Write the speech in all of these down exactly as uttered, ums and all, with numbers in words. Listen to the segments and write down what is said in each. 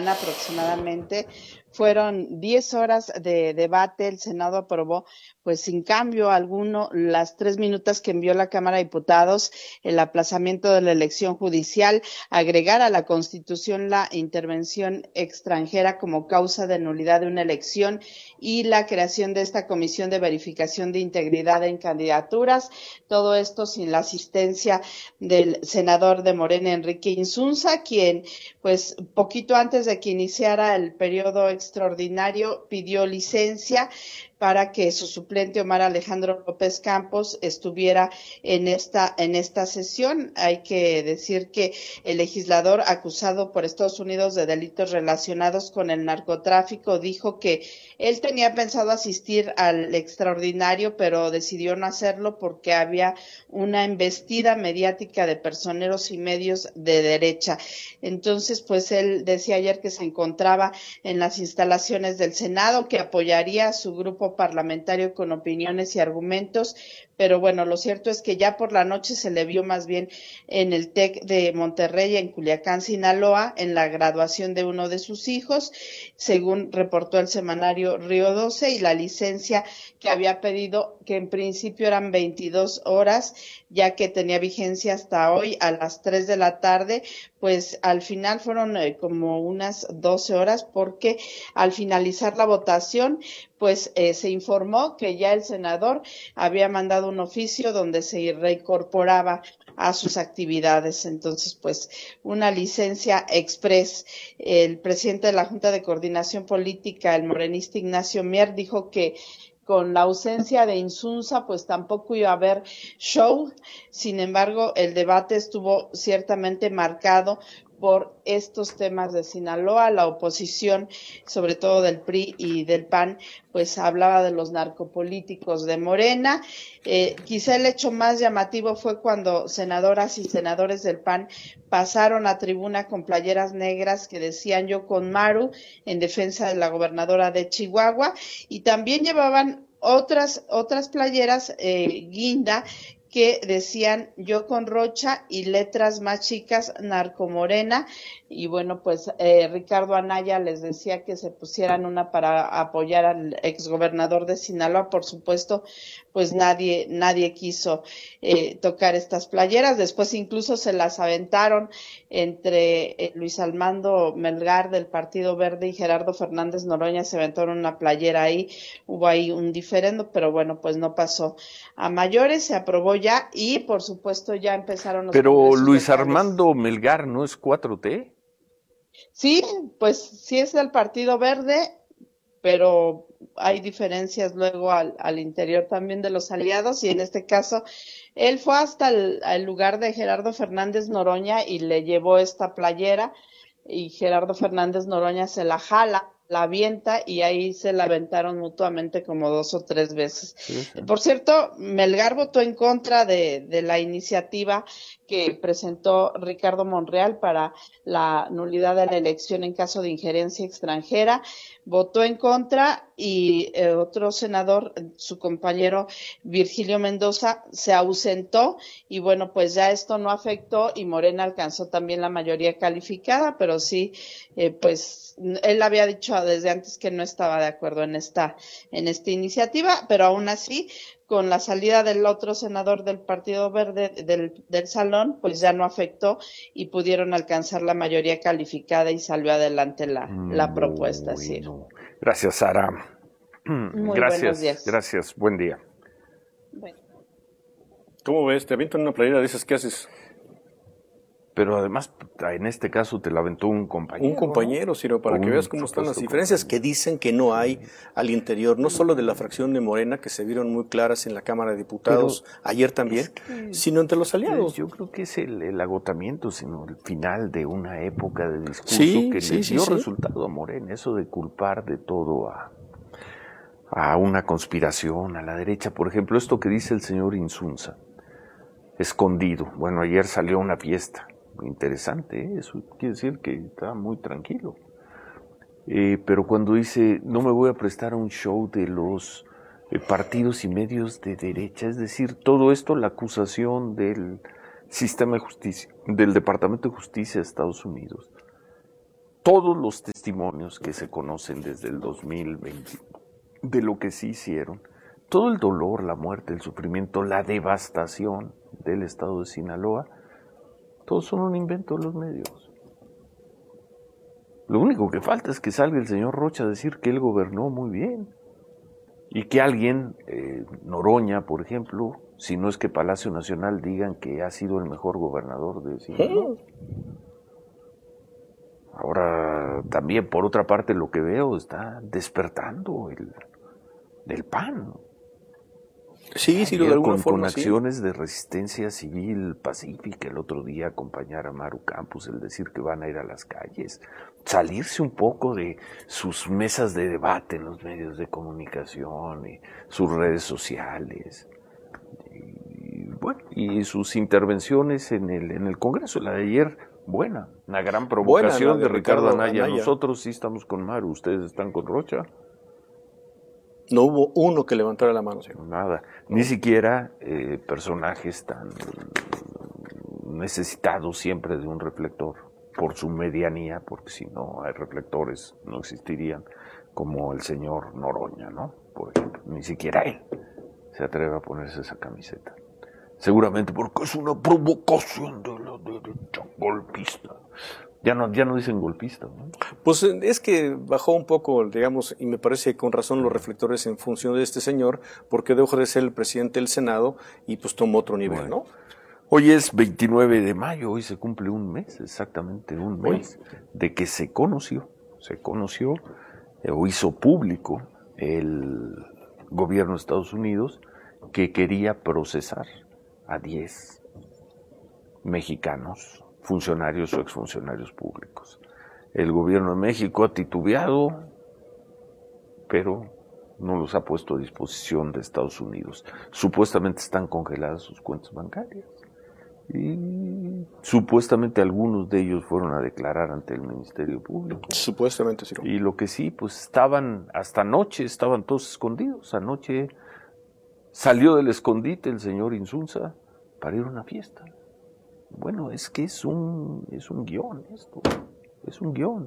semana aproximadamente. Fueron diez horas de debate, el Senado aprobó pues sin cambio alguno las tres minutas que envió la Cámara de Diputados, el aplazamiento de la elección judicial, agregar a la Constitución la intervención extranjera como causa de nulidad de una elección y la creación de esta Comisión de Verificación de Integridad en Candidaturas. Todo esto sin la asistencia del senador de Morena, Enrique Insunza, quien pues poquito antes de que iniciara el periodo extraordinario pidió licencia para que su suplente Omar Alejandro López Campos estuviera en esta en esta sesión. Hay que decir que el legislador acusado por Estados Unidos de delitos relacionados con el narcotráfico dijo que él tenía pensado asistir al extraordinario, pero decidió no hacerlo porque había una embestida mediática de personeros y medios de derecha. Entonces, pues él decía ayer que se encontraba en las instalaciones del Senado, que apoyaría a su grupo parlamentario con opiniones y argumentos, pero bueno, lo cierto es que ya por la noche se le vio más bien en el TEC de Monterrey, en Culiacán, Sinaloa, en la graduación de uno de sus hijos, según reportó el semanario Río doce, y la licencia que había pedido, que en principio eran veintidós horas, ya que tenía vigencia hasta hoy a las tres de la tarde, pues al final fueron eh, como unas doce horas, porque al finalizar la votación, pues eh, se informó que ya el senador había mandado un oficio donde se reincorporaba a sus actividades. Entonces, pues, una licencia express. El presidente de la Junta de Coordinación Política, el morenista Ignacio Mier, dijo que con la ausencia de Insunza, pues tampoco iba a haber show. Sin embargo, el debate estuvo ciertamente marcado por estos temas de Sinaloa. La oposición, sobre todo del P R I y del P A N, pues hablaba de los narcopolíticos de Morena. Eh, quizá el hecho más llamativo fue cuando senadoras y senadores del P A N pasaron a tribuna con playeras negras que decían "Yo con Maru", en defensa de la gobernadora de Chihuahua, y también llevaban otras otras playeras eh, guinda, que decían "Yo con Rocha", y letras más chicas "Narcomorena". Y bueno, pues eh, Ricardo Anaya les decía que se pusieran una para apoyar al exgobernador de Sinaloa. Por supuesto, pues nadie nadie quiso eh, tocar estas playeras. Después incluso se las aventaron entre eh, Luis Armando Melgar del Partido Verde y Gerardo Fernández Noroña. Se aventaron una playera ahí, hubo ahí un diferendo, pero bueno, pues no pasó a mayores, se aprobó ya, y por supuesto ya empezaron los Pero Luis locales. Armando Melgar no es cuatro T. Sí, pues sí es del Partido Verde, pero hay diferencias luego al, al interior también de los aliados, y en este caso él fue hasta el, el lugar de Gerardo Fernández Noroña y le llevó esta playera, y Gerardo Fernández Noroña se la jala, la avienta, y ahí se la aventaron mutuamente como dos o tres veces. Sí, sí. Por cierto, Melgar votó en contra de, de la iniciativa que presentó Ricardo Monreal para la nulidad de la elección en caso de injerencia extranjera. Votó en contra, y eh, otro senador, su compañero Virgilio Mendoza, se ausentó, y bueno, pues ya esto no afectó, y Morena alcanzó también la mayoría calificada, pero sí, eh, pues él había dicho desde antes que no estaba de acuerdo en esta en esta iniciativa, pero aún así, con la salida del otro senador del Partido Verde del, del salón, pues ya no afectó y pudieron alcanzar la mayoría calificada y salió adelante la, la propuesta. Bueno. Sí. Gracias, Sara. Muy gracias, buenos días. Gracias, buen día. Bueno. ¿Cómo ves? ¿Te avientan una playera de esas? ¿Qué haces? Pero además, en este caso, te la aventó un compañero. Un compañero, ¿no? Ciro, para un que veas cómo están las diferencias compañero. Que dicen que no hay al interior, no solo de la fracción de Morena, que se vieron muy claras en la Cámara de Diputados Pero ayer también, es que, sino entre los aliados. Yo creo que es el, el agotamiento, sino el final de una época de discurso sí, que sí, le sí, dio sí. resultado a Morena, eso de culpar de todo a, a una conspiración, a la derecha. Por ejemplo, esto que dice el señor Insunza, escondido. Bueno, ayer salió una fiesta. Interesante, ¿eh? Eso quiere decir que está muy tranquilo. Eh, pero cuando dice, no me voy a prestar a un show de los eh, partidos y medios de derecha, es decir, todo esto, la acusación del sistema de justicia, del Departamento de Justicia de Estados Unidos, todos los testimonios que se conocen desde el dos mil veinte, de lo que sí hicieron, todo el dolor, la muerte, el sufrimiento, la devastación del estado de Sinaloa, todos son un invento de los medios. Lo único que falta es que salga el señor Rocha a decir que él gobernó muy bien y que alguien, eh, Noroña, por ejemplo, si no es que Palacio Nacional, digan que ha sido el mejor gobernador de Sinaloa. Ahora, también, por otra parte, lo que veo está despertando el, el P A N. Sí, sí, de alguna con, forma, con sí. acciones de resistencia civil pacífica, el otro día acompañar a Maru Campos, el decir que van a ir a las calles, salirse un poco de sus mesas de debate en los medios de comunicación, y sus redes sociales, y, bueno, y sus intervenciones en el, en el Congreso. La de ayer, buena, una gran provocación buena, de, de Ricardo, Ricardo Anaya. Anaya. Nosotros sí estamos con Maru, ¿ustedes están con Rocha? No hubo uno que levantara la mano. Señor. Nada, ni siquiera eh, personajes tan necesitados siempre de un reflector por su medianía, porque si no hay reflectores no existirían, como el señor Noroña, ¿no? Por ejemplo, ni siquiera él se atreve a ponerse esa camiseta. Seguramente porque es una provocación de la derecha golpista. Ya no, ya no dicen golpista, ¿no? Pues es que bajó un poco, digamos, y me parece con razón los reflectores en función de este señor, porque dejó de ser el presidente del Senado y pues tomó otro nivel, bueno, ¿no? Hoy es veintinueve de mayo, hoy se cumple un mes, exactamente un mes, hoy, de que se conoció, se conoció eh, o hizo público el gobierno de Estados Unidos que quería procesar a diez mexicanos, funcionarios o exfuncionarios públicos. El gobierno de México ha titubeado, pero no los ha puesto a disposición de Estados Unidos. Supuestamente están congeladas sus cuentas bancarias y supuestamente algunos de ellos fueron a declarar ante el Ministerio Público. Supuestamente, sí. Y lo que sí, pues estaban, hasta anoche estaban todos escondidos. Anoche salió del escondite el señor Insunza para ir a una fiesta. Bueno, es que es un, es un guión esto, es un guión.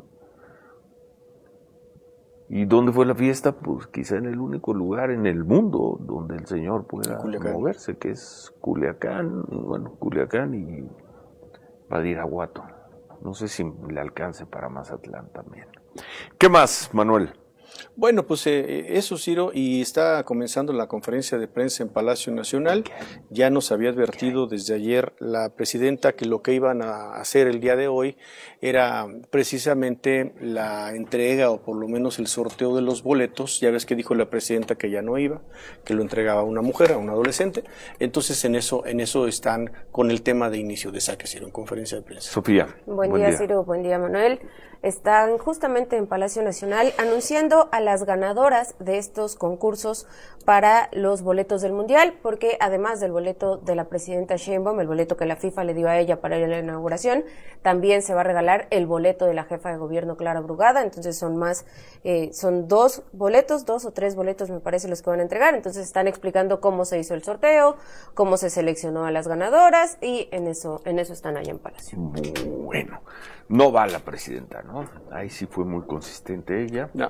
¿Y dónde fue la fiesta? Pues quizá en el único lugar en el mundo donde el señor pueda Culiacán. moverse, que es Culiacán, bueno, Culiacán y Badiraguato. No sé si le alcance para Mazatlán también. ¿Qué más, Manuel? Bueno, pues eh, eso, Ciro, y está comenzando la conferencia de prensa en Palacio Nacional. Ya nos había advertido desde ayer la presidenta que lo que iban a hacer el día de hoy era precisamente la entrega o por lo menos el sorteo de los boletos. Ya ves que dijo la presidenta que ya no iba, que lo entregaba a una mujer, a un adolescente. Entonces en eso en eso están con el tema de inicio de saque, Ciro, en conferencia de prensa. Sofía. Buen, buen día, día, Ciro. Buen día, Manuel. Están justamente en Palacio Nacional anunciando a las ganadoras de estos concursos para los boletos del Mundial, porque además del boleto de la presidenta Sheinbaum, el boleto que la FIFA le dio a ella para ir a la inauguración, también se va a regalar el boleto de la jefa de gobierno Clara Brugada. Entonces son más, eh, son dos boletos, dos o tres boletos me parece los que van a entregar. Entonces están explicando cómo se hizo el sorteo, cómo se seleccionó a las ganadoras y en eso, en eso están allá en Palacio. Bueno, no va la presidenta, ¿no? Ahí sí fue muy consistente ella. No.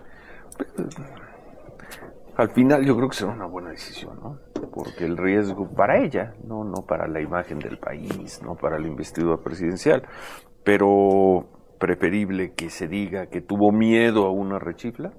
Al final yo creo que será una buena decisión, ¿no? Porque el riesgo para ella, no, no para la imagen del país, no para la investidura presidencial, pero preferible que se diga que tuvo miedo a una rechifla.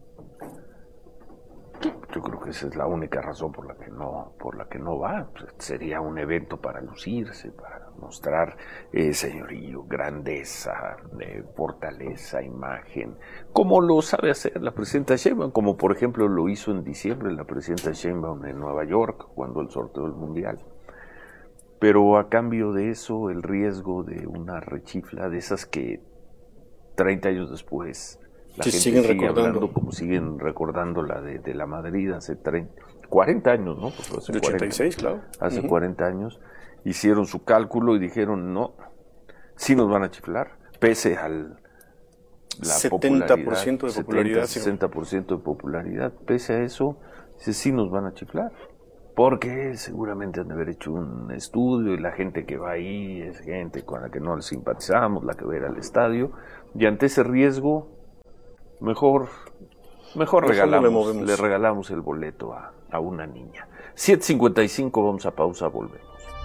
Yo creo que esa es la única razón por la que no, por la que no va. Pues sería un evento para lucirse, para mostrar eh, señorío, grandeza, eh, fortaleza, imagen, como lo sabe hacer la presidenta Sheinbaum, como por ejemplo lo hizo en diciembre la presidenta Sheinbaum en Nueva York, cuando el sorteo del Mundial. Pero a cambio de eso, el riesgo de una rechifla, de esas que treinta años después la que gente siguen sigue recordando. hablando, como siguen recordando la de, de la Madrid hace treinta, cuarenta años, ¿no? Pues hace de ochenta y seis, claro. Hace uh-huh. cuarenta años hicieron su cálculo y dijeron, no, sí nos van a chiflar, pese al la setenta por ciento de popularidad. setenta, sesenta por ciento de popularidad, pese a eso, sí nos van a chiflar. porque seguramente han de haber hecho un estudio y la gente que va ahí es gente con la que no simpatizamos, la que va a ir al estadio, y ante ese riesgo, mejor, mejor, mejor regalamos, le regalamos el boleto a, a una niña. siete cincuenta y cinco, vamos a pausa, volvemos.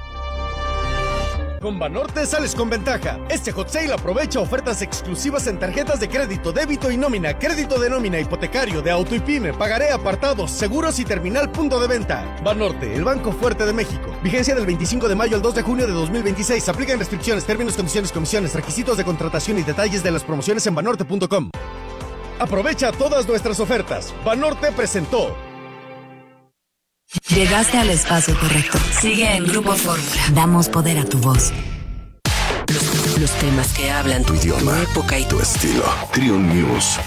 Con Banorte sales con ventaja. Este hot sale aprovecha ofertas exclusivas en tarjetas de crédito, débito y nómina, crédito de nómina, hipotecario, de auto y pyme, pagaré, apartados, seguros y terminal punto de venta. Banorte, el banco fuerte de México. Vigencia del veinticinco de mayo al dos de junio de dos mil veintiséis. Aplican restricciones, términos, condiciones, comisiones, requisitos de contratación y detalles de las promociones en banorte punto com. Aprovecha todas nuestras ofertas. Banorte presentó. Llegaste al espacio correcto. Sigue en Grupo Fórmula. Damos poder a tu voz. Los, los temas que hablan tu idioma, tu época y tu estilo. Trion News.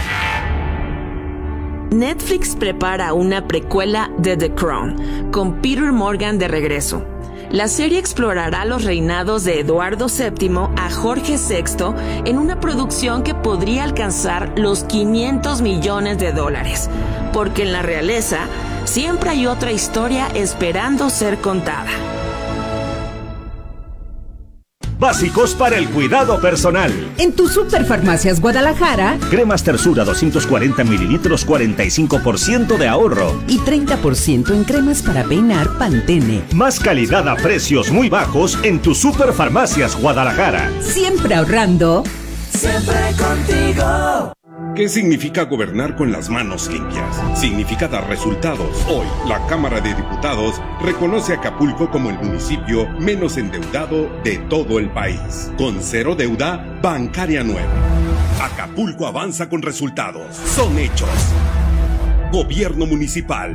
Netflix prepara una precuela de The Crown, con Peter Morgan de regreso. La serie explorará los reinados de Eduardo séptimo a Jorge sexto en una producción que podría alcanzar los quinientos millones de dólares, porque en la realeza siempre hay otra historia esperando ser contada. Básicos para el cuidado personal. En tu Superfarmacias Guadalajara, cremas Tersura doscientos cuarenta mililitros, cuarenta y cinco por ciento de ahorro. Y treinta por ciento en cremas para peinar Pantene. Más calidad a precios muy bajos en tu Superfarmacias Guadalajara. Siempre ahorrando. Siempre contigo. ¿Qué significa gobernar con las manos limpias? Significa dar resultados. Hoy, la Cámara de Diputados reconoce a Acapulco como el municipio menos endeudado de todo el país, con cero deuda bancaria nueva. Acapulco avanza con resultados. Son hechos. Gobierno municipal.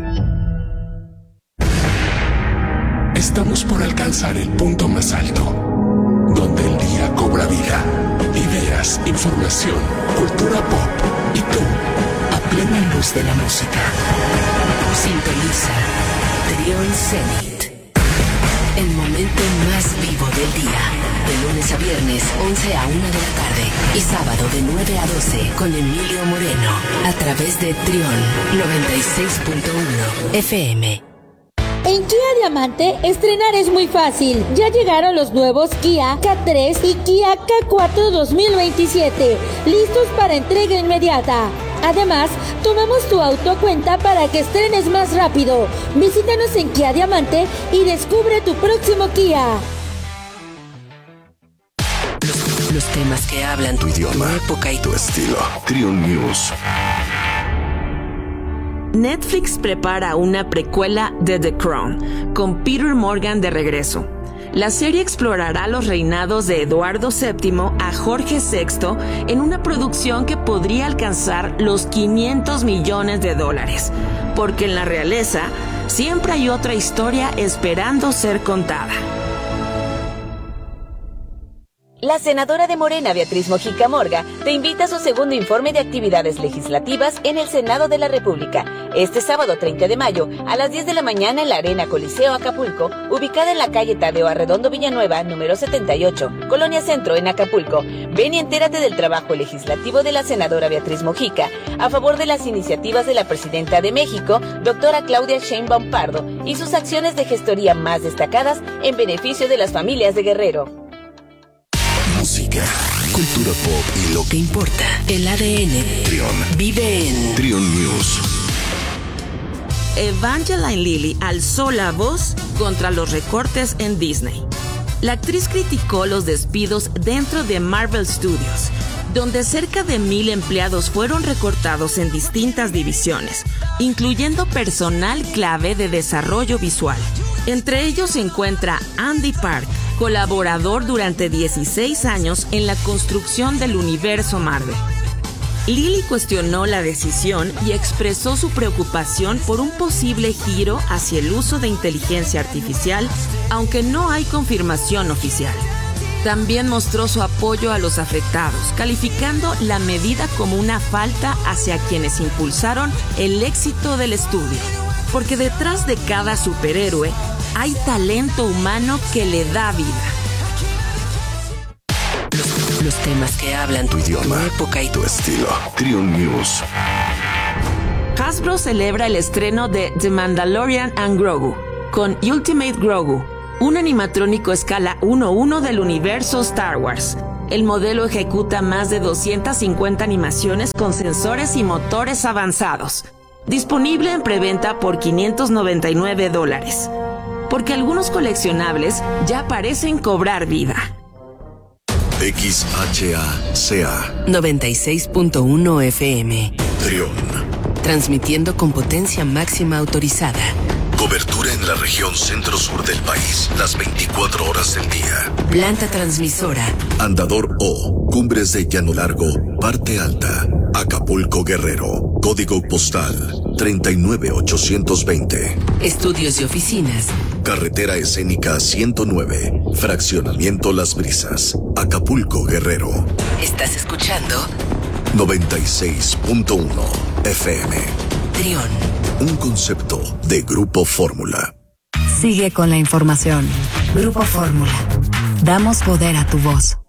Estamos por alcanzar el punto más alto, donde el día cobra vida. Ideas, información, cultura pop y tú, a plena luz de la música. Sintoniza Trion Zenit, el momento más vivo del día. De lunes a viernes, once a una de la tarde. Y sábado de nueve a doce, con Emilio Moreno. A través de Trion noventa y seis punto uno F M. En Kia Diamante, estrenar es muy fácil. Ya llegaron los nuevos Kia K tres y Kia K cuatro dos mil veintisiete, listos para entrega inmediata. Además, tomamos tu auto a cuenta para que estrenes más rápido. Visítanos en Kia Diamante y descubre tu próximo Kia. Los, los temas que hablan tu idioma, tu época y tu estilo. Trion News. Netflix prepara una precuela de The Crown, con Peter Morgan de regreso. La serie explorará los reinados de Eduardo séptimo a Jorge sexto en una producción que podría alcanzar los quinientos millones de dólares, porque en la realeza siempre hay otra historia esperando ser contada. La senadora de Morena, Beatriz Mojica Morga, te invita a su segundo informe de actividades legislativas en el Senado de la República, este sábado treinta de mayo, a las diez de la mañana en la Arena Coliseo Acapulco, ubicada en la calle Tadeo Arredondo Villanueva, número setenta y ocho, Colonia Centro, en Acapulco. Ven y entérate del trabajo legislativo de la senadora Beatriz Mojica, a favor de las iniciativas de la presidenta de México, doctora Claudia Sheinbaum Pardo, y sus acciones de gestoría más destacadas en beneficio de las familias de Guerrero. Música, cultura pop y lo que importa. El A D N Trion vive en Trion News. Evangeline Lilly alzó la voz contra los recortes en Disney. La actriz criticó los despidos dentro de Marvel Studios, donde cerca de mil empleados fueron recortados en distintas divisiones, incluyendo personal clave de desarrollo visual. Entre ellos se encuentra Andy Park, colaborador durante dieciséis años en la construcción del universo Marvel. Lilly cuestionó la decisión y expresó su preocupación por un posible giro hacia el uso de inteligencia artificial, aunque no hay confirmación oficial. También mostró su apoyo a los afectados, calificando la medida como una falta hacia quienes impulsaron el éxito del estudio, porque detrás de cada superhéroe hay talento humano que le da vida. Los, los temas que hablan tu idioma, tu época y tu estilo. Trion News. Hasbro celebra el estreno de The Mandalorian and Grogu, con Ultimate Grogu, un animatrónico escala uno uno del universo Star Wars. El modelo ejecuta más de doscientas cincuenta animaciones con sensores y motores avanzados. Disponible en preventa por quinientos noventa y nueve dólares. Porque algunos coleccionables ya parecen cobrar vida. X H A C A noventa y seis punto uno F M. Trión. Transmitiendo con potencia máxima autorizada. Cobertura en la región centro-sur del país, las veinticuatro horas del día. Planta transmisora. Andador O, Cumbres de Llano Largo, Parte Alta, Acapulco, Guerrero. Código postal treinta y nueve ochocientos veinte. Estudios y oficinas. Carretera escénica ciento nueve, Fraccionamiento Las Brisas, Acapulco, Guerrero. ¿Estás escuchando? noventa y seis punto uno F M. Trión. Un concepto de Grupo Fórmula. Sigue con la información. Grupo Fórmula. Damos poder a tu voz.